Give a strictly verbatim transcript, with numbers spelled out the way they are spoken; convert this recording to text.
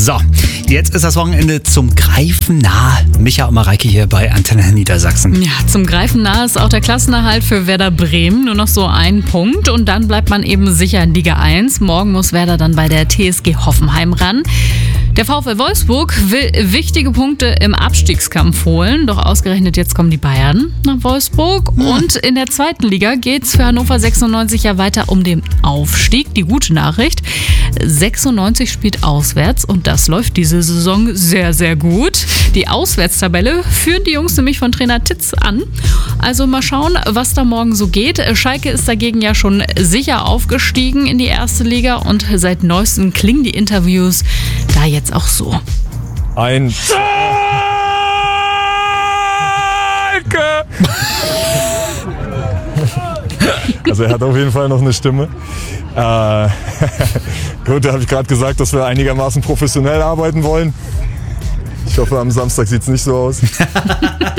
So, jetzt ist das Wochenende zum Greifen nah. Micha und Mareike hier bei Antenne Niedersachsen. Ja, zum Greifen nah ist auch der Klassenerhalt für Werder Bremen. Nur noch so ein Punkt und dann bleibt man eben sicher in Liga eins. Morgen muss Werder dann bei der T S G Hoffenheim ran. Der VfL Wolfsburg will wichtige Punkte im Abstiegskampf holen. Doch ausgerechnet jetzt kommen die Bayern nach Wolfsburg. Und in der zweiten Liga geht es für Hannover sechsundneunzig ja weiter um den Aufstieg. Die gute Nachricht, sechsundneunzig spielt auswärts und das läuft diese Saison sehr, sehr gut. Die Auswärtstabelle führen die Jungs nämlich von Trainer Titz an. Also mal schauen, was da morgen so geht. Schalke ist dagegen ja schon sicher aufgestiegen in die erste Liga und seit neuestem klingen die Interviews da jetzt auch so. Ein Schalke! Also er hat auf jeden Fall noch eine Stimme. Äh, gut, da habe ich gerade gesagt, dass wir einigermaßen professionell arbeiten wollen. Ich hoffe, am Samstag sieht es nicht so aus.